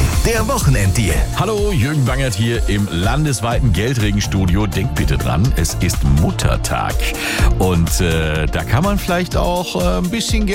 der Wochenenddeal. Hallo, Jürgen Bangert hier im landesweiten Geldregenstudio. Denkt bitte dran, es ist Muttertag. Und da kann man vielleicht auch ein bisschen Geld